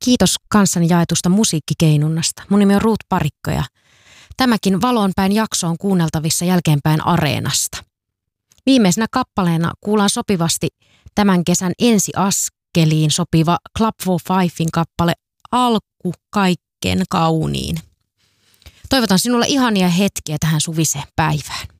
Kiitos kanssani jaetusta musiikkikeinunnasta. Mun nimi on Ruut Parikko ja tämäkin Valoonpäin jakso on kuunneltavissa jälkeenpäin Areenasta. Viimeisenä kappaleena kuullaan sopivasti tämän kesän ensiaskeliin sopiva Club 45 kappale Alku kaikkein kauniin. Toivotan sinulle ihania hetkiä tähän suviseen päivään.